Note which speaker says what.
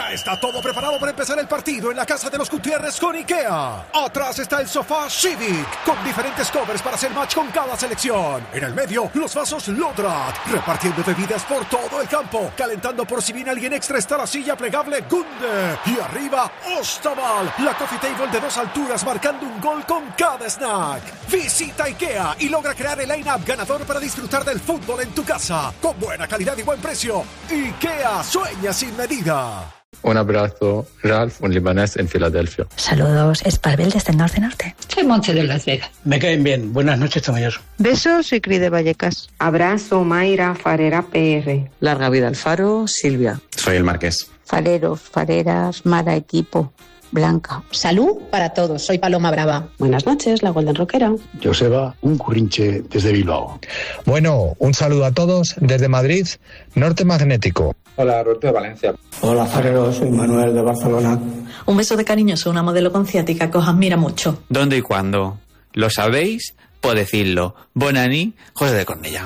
Speaker 1: Ya está todo preparado para empezar el partido en la casa de los Gutiérrez con IKEA. Atrás está el sofá Civic, con diferentes covers para hacer match con cada selección. En el medio, los vasos Lodrat, repartiendo bebidas por todo el campo. Calentando por si viene alguien extra está la silla plegable Gunde. Y arriba, Ostaval, la coffee table de 2 alturas marcando un gol con cada snack. Visita IKEA y logra crear el line-up ganador para disfrutar del fútbol en tu casa. Con buena calidad y buen precio. IKEA, sueña sin medida.
Speaker 2: Un abrazo, Ralph, un libanés en Filadelfia.
Speaker 3: Saludos, Esparvel desde el norte.
Speaker 4: Soy Montse de Las Vegas.
Speaker 5: Me caen bien. Buenas noches, Tomayor.
Speaker 6: Besos, soy Cris de Vallecas.
Speaker 7: Abrazo, Mayra, Farera PR.
Speaker 8: Larga vida al faro, Silvia.
Speaker 9: Soy el Marqués.
Speaker 10: Fareros, fareras, Mara Equipo, Blanca.
Speaker 11: Salud para todos, soy Paloma Brava.
Speaker 12: Buenas noches, la Golden Rockera.
Speaker 13: Joseba, un currinche desde Bilbao.
Speaker 14: Bueno, un saludo a todos desde Madrid, Norte Magnético.
Speaker 15: Hola, Roberto de Valencia.
Speaker 16: Hola, fareros, soy Manuel de Barcelona.
Speaker 17: Un beso de cariñoso, una modelo con ciática que os admira mucho.
Speaker 18: ¿Dónde y cuándo? ¿Lo sabéis? Pues decidlo. Bonani, José de Cornellá.